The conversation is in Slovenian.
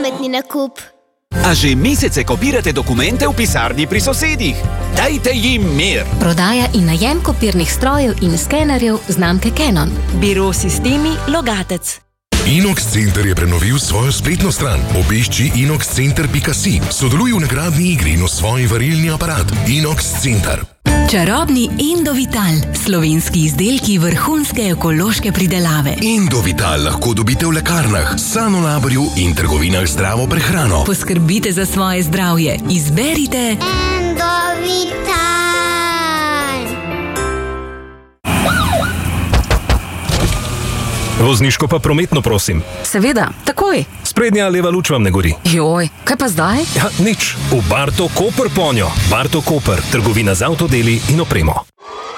pametni nakup. A že mesece kopirate dokumente v pisarni pri sosedih? Dajte jim mir! Prodaja in najem kopirnih strojev in skenerjev znamke Canon. Biro Sistemi Logatec. Inox Center je prenovil svojo spletno stran. Obišči inoxcenter.si. Sodeluj v nagradni igri in osvoji varilni aparat. Inox Center. Čarobni Endovital. Slovenski izdelki vrhunske ekološke pridelave. Endovital lahko dobite v lekarnah, Sanolaborju in trgovinah z zdravo prehrano. Poskrbite za svoje zdravje. Izberite Endovital. Vozniško pa prometno, prosim. Seveda, takoj. Sprednja leva luč vam ne gori. Joj, kaj pa zdaj? Ja, nič. V Barto Koper ponjo. Barto Koper, trgovina z avtodeli in opremo.